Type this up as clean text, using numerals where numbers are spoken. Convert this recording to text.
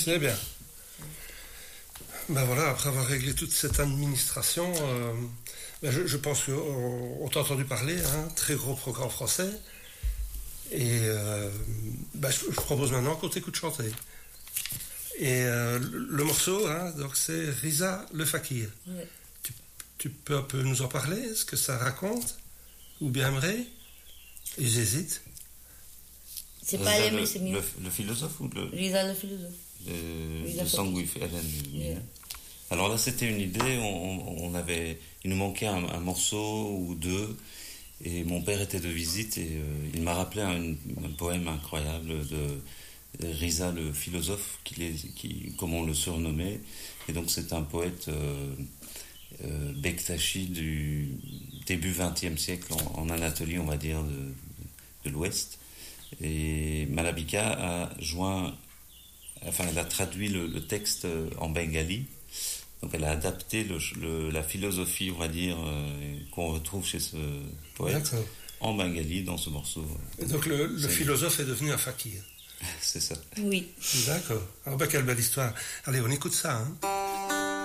C'est bien. Ben voilà, après avoir réglé toute cette administration, je pense qu'on t'a entendu parler, hein, très gros programme français. Et je propose maintenant qu'on t'écoute chanter. Et le morceau, hein, donc c'est Risa le Fakir. Ouais. Tu peux un peu nous en parler, ce que ça raconte? Ou bien aimerais? Et j'hésite. C'est pas les c'est mieux. Le philosophe ou le... Risa le philosophe. Le Sangui Ellen. Alors là, c'était une idée. Il nous manquait un morceau ou deux. Et mon père était de visite et il m'a rappelé un poème incroyable de Risa le philosophe, comme on le surnommait. Et donc c'est un poète Bektashi du début XXe siècle en Anatolie, on va dire, de l'Ouest. Et Malabika elle a traduit le texte en bengali. Donc elle a adapté la philosophie, on va dire, qu'on retrouve chez ce poète en bengali dans ce morceau. Et donc le philosophe est devenu un fakir. C'est ça. Oui. D'accord. Ah quelle belle histoire. Allez, on écoute ça. Hein.